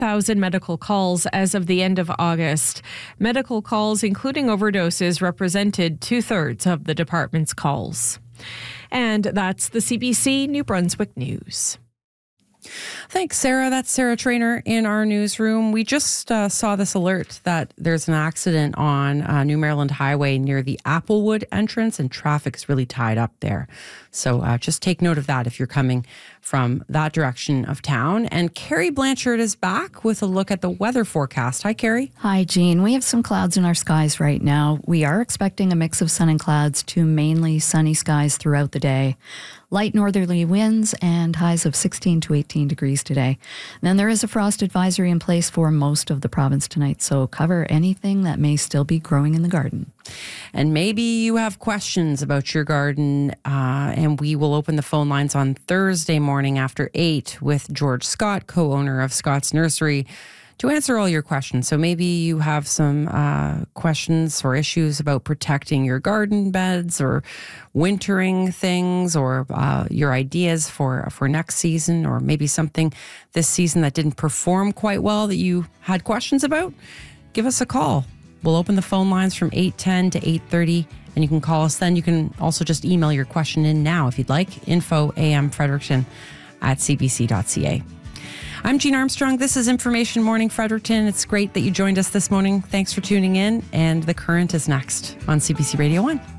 8,000 medical calls as of the end of August. Medical calls, including overdoses, represented 2/3 of the department's calls. And that's the CBC New Brunswick News. Thanks, Sarah. That's Sarah Trainer in our newsroom. We just saw this alert that there's an accident on New Maryland Highway near the Applewood entrance, and traffic is really tied up there. So just take note of that if you're coming from that direction of town. And Carrie Blanchard is back with a look at the weather forecast. Hi, Carrie. Hi, Jean. We have some clouds in our skies right now. We are expecting a mix of sun and clouds to mainly sunny skies throughout the day. Light northerly winds and highs of 16 to 18 degrees today. Then there is a frost advisory in place for most of the province tonight, so cover anything that may still be growing in the garden. And maybe you have questions about your garden, and we will open the phone lines on Thursday morning after 8 with George Scott, co-owner of Scott's Nursery, to answer all your questions. So maybe you have some questions or issues about protecting your garden beds or wintering things, or your ideas for next season, or maybe something this season that didn't perform quite well that you had questions about. Give us a call. We'll open the phone lines from 8:10 to 8:30, and you can call us then. You can also just email your question in now if you'd like. info@cbc.ca. I'm Jean Armstrong. This is Information Morning Fredericton. It's great that you joined us this morning. Thanks for tuning in. And The Current is next on CBC Radio 1.